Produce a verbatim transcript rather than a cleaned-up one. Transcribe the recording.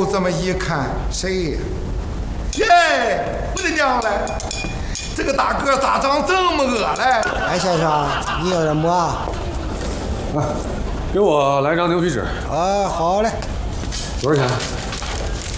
呦，这么一看，谁呀？耶，我的娘嘞！这个大个咋长这么饿嘞？ 哎，先生，你要什么？ 啊，给我来张牛皮纸。 啊，好嘞。 多少钱？